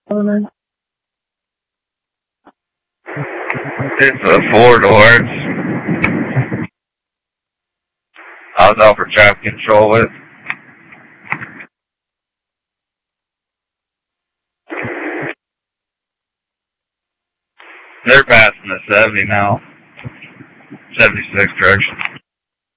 It's a 4-door. I was out for traffic control with. They're passing the 70 now. 76 direction.